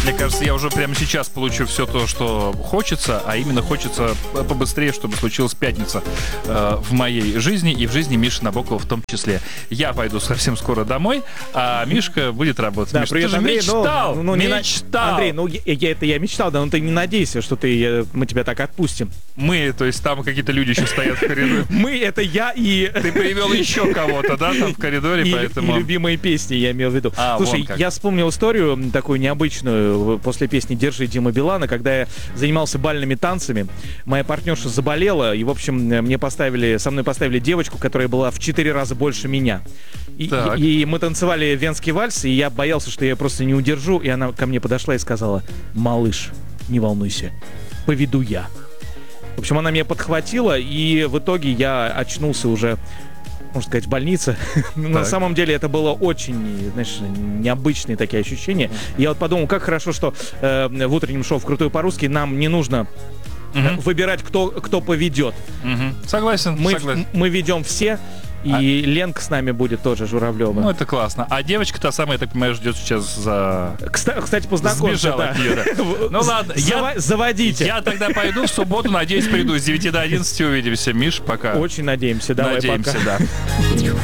Мне кажется, я уже прямо сейчас получу все то, что хочется, а именно хочется побыстрее, чтобы случилась пятница в моей жизни и в жизни Миши Набокова в том числе. Я пойду совсем скоро домой, а Мишка будет работать. Да, Миш, привет, ты же Андрей, мечтал! мечтал! Андрей, я мечтал, да, но ты не надейся, что мы тебя так отпустим. Мы, то есть там какие-то люди еще стоят в коридоре. Мы, это я и... Ты привел еще кого-то, да, там в коридоре, поэтому... И любимые песни, я имел в виду. Слушай, я вспомнил историю такую необычную после песни «Держи» Димы Билана, когда я занимался бальными танцами. Моя партнерша заболела, и, в общем, со мной поставили девочку, которая была в 4 раза больше меня. И мы танцевали венский вальс, и я боялся, что я просто не удержу, и она ко мне подошла и сказала: «Малыш, не волнуйся, поведу я». В общем, она меня подхватила, и в итоге я очнулся уже, можно сказать, в больнице. На самом деле это было очень, знаешь, необычные такие ощущения. Я вот подумал, как хорошо, что в утреннем шоу «В Крутой по-русски» нам не нужно выбирать, кто поведет. Согласен. Мы ведем все. И Ленка с нами будет тоже, Журавлева. Ну, это классно. А девочка та самая, я так понимаю, ждет сейчас за... Кстати, познакомься. Сбежала от нее, да. Ну ладно, заводите. Я тогда пойду в субботу, надеюсь, приду с 9 до 11, увидимся. Миш, пока. Очень надеемся, давай, надеемся, пока. Да.